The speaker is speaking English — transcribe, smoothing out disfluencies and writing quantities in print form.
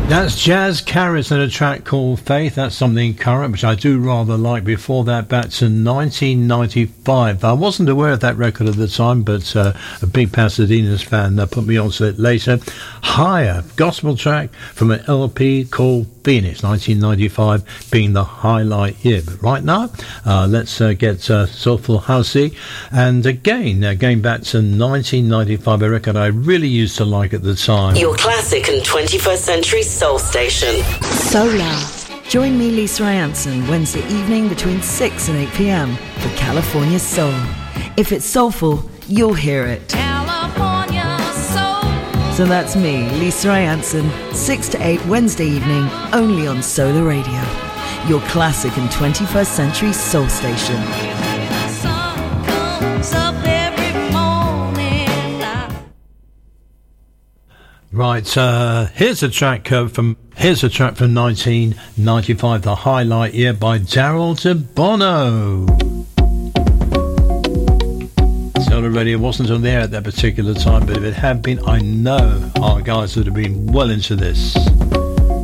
That's Jazz Carrots and a track called Faith. That's something current, which I do rather like. Before that, back to 1995. I wasn't aware of that record at the time, but a big Pasadena's fan put me onto it later. Higher, gospel track from an LP called Phoenix, 1995 being the highlight year. But right now, let's get Soulful Housey. And again, going back to 1995, a record I really used to like at the time. Your classic and 21st century soul station. Solar. Join me, Lisa Anson, Wednesday evening between 6 and 8 p.m. for California Soul. If it's soulful, you'll hear it. California Soul. So that's me, Lisa Anson, 6 to 8 Wednesday evening, only on Solar Radio. Your classic and 21st century soul station. The sun comes up every morning. Right, here's a track from 1995, the highlight year by Daryl DeBono. Solar Radio wasn't on there at that particular time, but if it had been, I know our guys would have been well into this.